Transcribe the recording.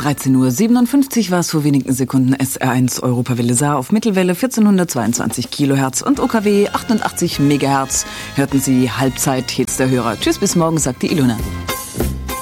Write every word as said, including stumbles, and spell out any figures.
dreizehn Uhr siebenundfünfzig war es vor wenigen Sekunden. S R eins Europawelle Saar auf Mittelwelle vierzehnhundertzweiundzwanzig Kilohertz und O K W achtundachtzig Megahertz. Hörten Sie Halbzeit, jetzt der Hörer. Tschüss, bis morgen, sagt die Ilona.